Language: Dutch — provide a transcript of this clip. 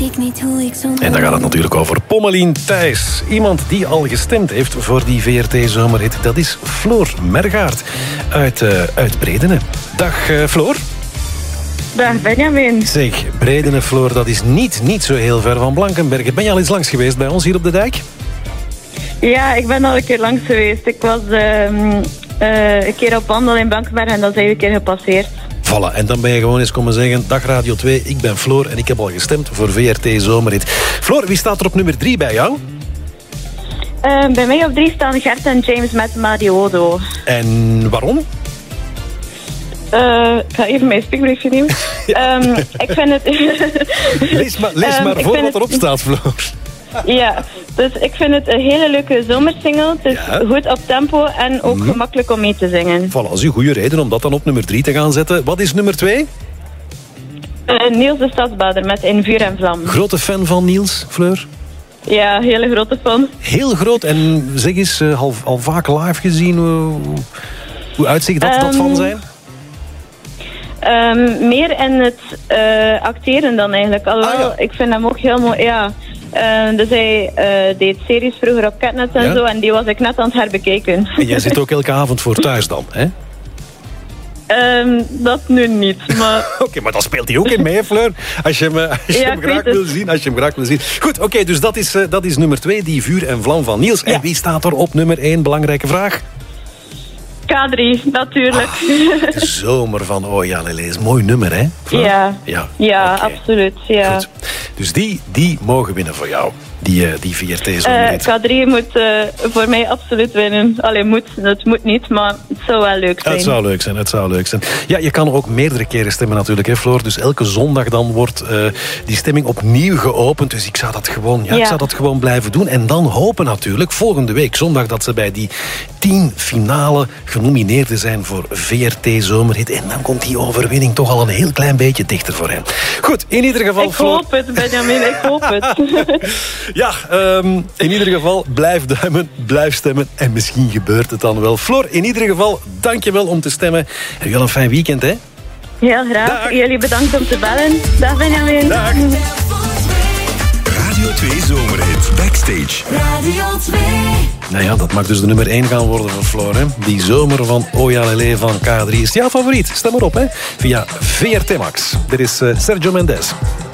ik niet hoe ik zo. En dan gaat het natuurlijk over Pommelien Thijs. Iemand die al gestemd heeft voor die VRT-zomerhit. Dat is Floor Mergaert uit Bredene. Dag Floor. Dag Benjamin. Zeg, Bredene, Floor, dat is niet zo heel ver van Blankenberge. Ben je al eens langs geweest bij ons hier op de dijk? Ja, ik ben al een keer langs geweest. Ik was een keer op wandel in Blankenberge en dan zijn we een keer gepasseerd. Voilà, en dan ben je gewoon eens komen zeggen... Dag Radio 2, ik ben Floor en ik heb al gestemd voor VRT Zomerhit. Floor, wie staat er op nummer 3 bij jou? Bij mij op 3 staan Gert en James met Mariodo. En waarom? Ik ga even mijn speakbriefje nemen. Ik vind het... Lees maar voor wat erop staat, Floor. Ja, dus ik vind het een hele leuke zomersingle. Het is goed op tempo en ook gemakkelijk om mee te zingen. Voilà, dat is een goede reden om dat dan op nummer 3 te gaan zetten. Wat is nummer 2? Niels de Stadsbader met In Vuur en Vlam. Grote fan van Niels, Fleur? Ja, hele grote fan. Heel groot. En zeg eens, al vaak live gezien, hoe uitziet dat van zijn? Meer in het acteren dan eigenlijk. Alhoewel, ik vind hem ook heel mooi. Ja. Dus hij deed series vroeger op Catnet en zo. En die was ik net aan het herbekijken. En jij zit ook elke avond voor thuis dan, hè? Dat nu niet, maar... Oké, maar dan speelt hij ook in mee, Fleur. Als je hem graag wil zien. Goed, oké, dus dat is nummer 2, die Vuur en Vlam van Niels. En wie staat er op nummer 1? Belangrijke vraag. K3, natuurlijk. De zomer van Oja Lele is een mooi nummer, hè? Ja, okay. Absoluut. Ja. Goed. Dus die mogen winnen voor jou. Die VRT-zomerhit. K3 moet voor mij absoluut winnen. Allee, het moet niet, maar het zou wel leuk zijn. Het zou leuk zijn. Ja, je kan ook meerdere keren stemmen natuurlijk, hè, Floor. Dus elke zondag dan wordt die stemming opnieuw geopend. Dus ik zou dat gewoon blijven doen. En dan hopen natuurlijk volgende week zondag dat ze bij die 10 finale genomineerden zijn voor VRT-zomerhit. En dan komt die overwinning toch al een heel klein beetje dichter voor hen. Goed, in ieder geval, Floor... Ik hoop het, Benjamin, ik hoop het. Ja, in ieder geval, blijf duimen, blijf stemmen. En misschien gebeurt het dan wel. Floor, in ieder geval, dankjewel om te stemmen. En wel een fijn weekend, hè? Heel graag. Dag. Jullie bedankt om te bellen. Dag, Benjamin. Dag. Radio 2 Zomerhit Backstage. Radio 2. Nou ja, dat mag dus de nummer 1 gaan worden voor Floor, hè? Die zomer van Oja Lele van K3 is jouw favoriet. Stem maar op, hè? Via VRT Max. Dit is Sergio Mendes.